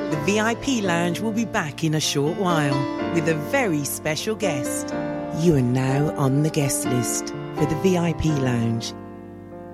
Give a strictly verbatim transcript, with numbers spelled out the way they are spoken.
The V I P Lounge will be back in a short while with a very special guest. You are now on the guest list for the V I P Lounge.